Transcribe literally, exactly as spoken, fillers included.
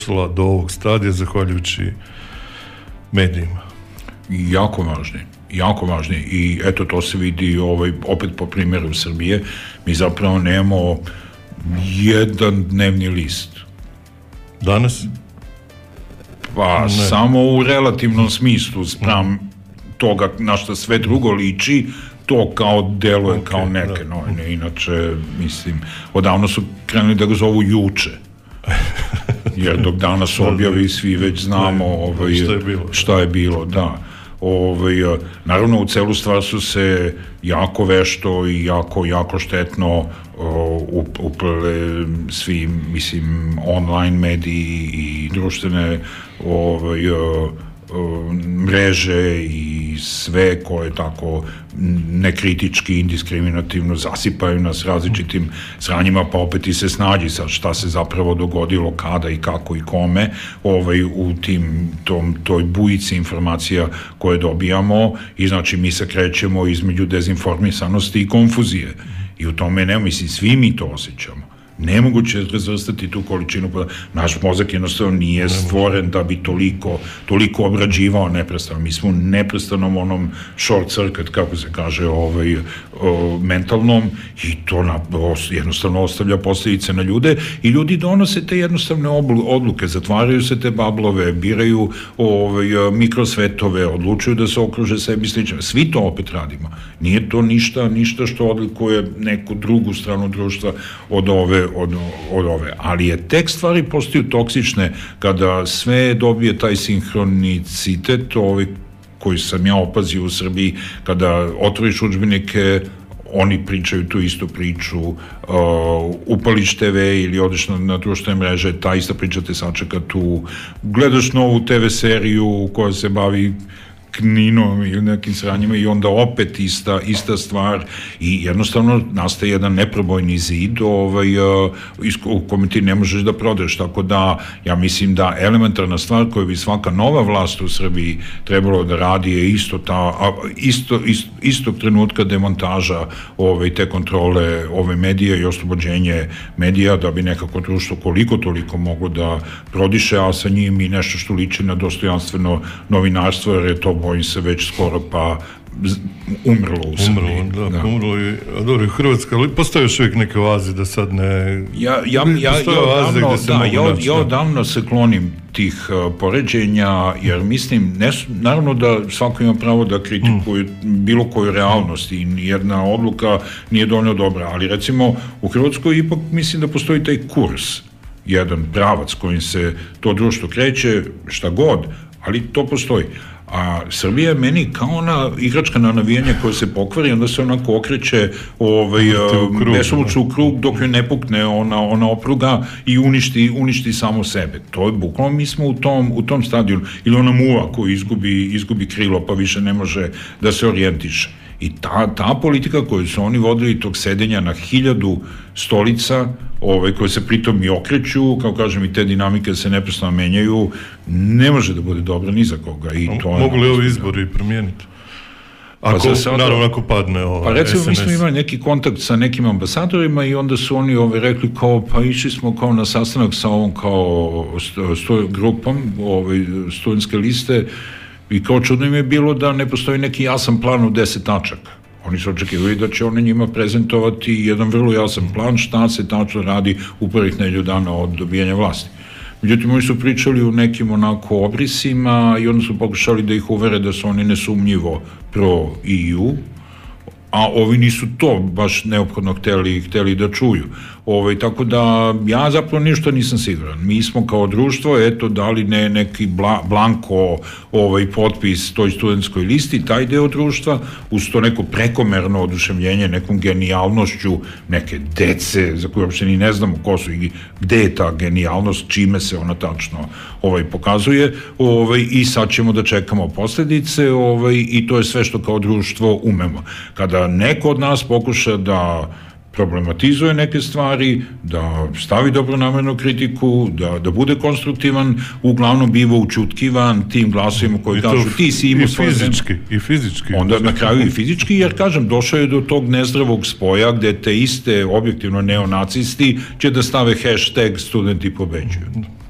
do ovog stadija zahvaljujući medijima. Jako važni, jako važni i eto to se vidi ovaj, opet po primjeru Srbije, mi zapravo nemamo jedan dnevni list. Danas? Pa ne. Samo u relativnom smislu spram toga na što sve drugo liči, to kao deluje okay, kao neke da. novine, inače mislim, odavno su krenuli da ga zovu juče. Jer dok danas objavi svi već znamo ovaj, šta, je bilo, šta je bilo, da. Ovaj, naravno u celu stvar su se jako vešto i jako, jako štetno uprle svi, mislim, online mediji i društvene ovaj, mreže i sve koje tako nekritički, indiskriminativno zasipaju nas različitim sranjima, pa opet i se snađi sad šta se zapravo dogodilo, kada i kako i kome ovaj, u tim, tom, toj bujici informacija koje dobijamo i znači mi se krećemo između dezinformisanosti i konfuzije i u tome nema, mislim, svi mi to osjećamo. Nemoguće razvrstati tu količinu, naš mozak jednostavno nije stvoren da bi toliko, toliko obrađivao neprestano. Mi smo u neprestanom onom short circuit, kako se kaže, ovaj, o, mentalnom i to na, o, jednostavno ostavlja posljedice na ljude i ljudi donose te jednostavne odluke, zatvaraju se te bablove, biraju ovaj, mikrosvetove, odlučuju da se okruže sebi slično. Svi to opet radimo. Nije to ništa, ništa što odlikuje neku drugu stranu društva od ove Od, od ove, ali je tek stvari postaju toksične kada sve dobije taj sinhronicitet ovaj koji sam ja opazio u Srbiji, kada otvoriš udžbenike, oni pričaju tu istu priču, uh, upališ te ve ili odeš na, na društvene mreže, ta ista priča te sačeka tu, gledaš novu te ve seriju koja se bavi Kninom ili nekim sranjima i onda opet ista, ista stvar i jednostavno nastaje jedan neprobojni zid ovaj, u kome ti ne možeš da prodeš, tako da ja mislim da elementarna stvar koju bi svaka nova vlast u Srbiji trebalo da radi je isto ta, isto, isto, istog trenutka demontaža ovaj, te kontrole ove medije i oslobođenje medija da bi nekako društvo koliko toliko moglo da prodiše, a sa njim i nešto što liči na dostojanstveno novinarstvo, jer je to bojim se već skoro pa umrlo u Srbiji. Umrlo, da, da. umrlo i, dobro, Hrvatska, ali postoje još uvijek neke oaze da sad ne... Ja, ja, ja, ja, odavno, da, ja, ja odavno se klonim tih uh, poređenja, jer mislim, ne, naravno da svako ima pravo da kritikuje mm. bilo koju realnost i jedna odluka nije dovoljno dobra, ali recimo u Hrvatskoj ipak mislim da postoji taj kurs, jedan pravac kojim se to društvo kreće, šta god, ali to postoji. A Srbija je meni kao ona igračka na navijanje koja se pokvari, onda se onako okreće ovaj, besolučno u krug dok joj ne pukne ona, ona opruga i uništi, uništi samo sebe. To je bukvalno, mi smo u tom, u tom stadiju, ili ona muva koja izgubi, izgubi krilo pa više ne može da se orijentiše. I ta, ta politika koju su oni vodili tog sedenja na hiljadu stolica, ove, koje se pritom i okreću, kao kažem, i te dinamike se neprestano menjaju, ne može da bude dobra ni za koga. I to mogu li ovi izbori promijeniti? Ako, pa sada, naravno, ako padne ovo pa recimo, es em es. Mi smo imali neki kontakt sa nekim ambasadorima i onda su oni ove, rekli kao, pa išli smo kao na sastanak sa ovom kao sto, grupom ove, studentske liste i kao čudno im je bilo da ne postoji neki jasan plan u deset tačaka. Oni su očekivali da će one njima prezentovati jedan vrlo jasan plan šta se tačno radi u prvih nedelju dana od dobijanja vlasti. Međutim, oni su pričali u nekim onako obrisima i onda su pokušali da ih uvere da su oni nesumnjivo pro E U, a ovi nisu to baš neophodno hteli, hteli da čuju. Ovaj, tako da ja zapravo ništa nisam siguran. Mi smo kao društvo eto dali ne, neki bla, blanko ovaj, potpis toj studentskoj listi, taj deo društva, uz to neko prekomerno oduševljenje, nekom genijalnošću neke dece, za koje uopšte ni ne znamo ko su i gde je ta genijalnost, čime se ona tačno ovaj, pokazuje, ovaj, i sad ćemo da čekamo posledice ovaj, i to je sve što kao društvo umemo. Kada neko od nas pokuša da problematizuje neke stvari, da stavi dobronamernu kritiku, da, da bude konstruktivan, uglavnom biva učutkivan tim glasovima koji kažu ti si imao svoje... I fizički, i fizički. Onda na kraju i fizički, jer kažem, došao je do tog nezdravog spoja gde te iste objektivno neonacisti će da stave hashtag studenti pobeđuju.